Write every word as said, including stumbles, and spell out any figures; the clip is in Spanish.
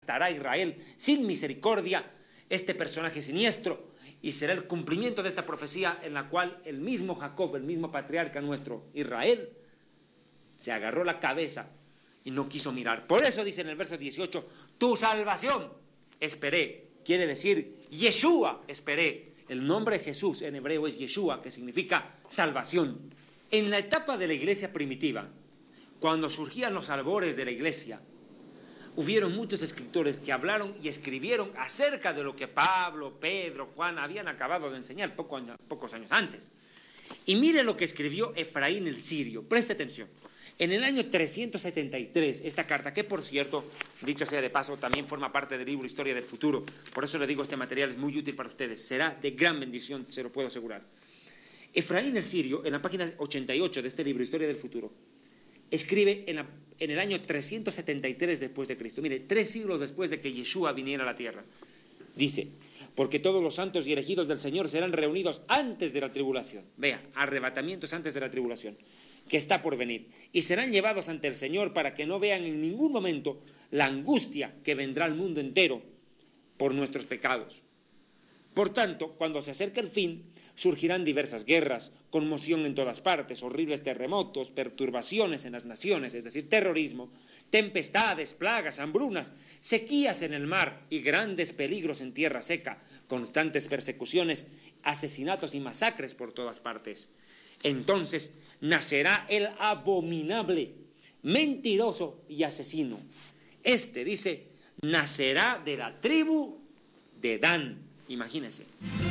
aplastará a Israel sin misericordia, este personaje siniestro, y será el cumplimiento de esta profecía en la cual el mismo Jacob, el mismo patriarca nuestro, Israel, se agarró la cabeza y no quiso mirar. Por eso dice en el verso dieciocho, tu salvación esperé, quiere decir Yeshua esperé. El nombre de Jesús en hebreo es Yeshua, que significa salvación. En la etapa de la iglesia primitiva, cuando surgían los albores de la iglesia, hubieron muchos escritores que hablaron y escribieron acerca de lo que Pablo, Pedro, Juan habían acabado de enseñar poco año, pocos años antes. Y mire lo que escribió Efraín el Sirio, preste atención. En el año trescientos setenta y tres, esta carta, que por cierto, dicho sea de paso, también forma parte del libro Historia del Futuro, por eso le digo, este material es muy útil para ustedes, será de gran bendición, se lo puedo asegurar. Efraín el Sirio, en la página ochenta y ocho de este libro Historia del Futuro, escribe en, la, en el año trescientos setenta y tres después de Cristo, mire, tres siglos después de que Yeshua viniera a la tierra, dice, porque todos los santos y elegidos del Señor serán reunidos antes de la tribulación, vea, arrebatamientos antes de la tribulación, que está por venir, y serán llevados ante el Señor para que no vean en ningún momento la angustia que vendrá al mundo entero por nuestros pecados. Por tanto, cuando se acerque el fin, surgirán diversas guerras, conmoción en todas partes, horribles terremotos, perturbaciones en las naciones, es decir, terrorismo, tempestades, plagas, hambrunas, sequías en el mar y grandes peligros en tierra seca, constantes persecuciones, asesinatos y masacres por todas partes. Entonces nacerá el abominable, mentiroso y asesino. Este, dice, nacerá de la tribu de Dan. Imagínense.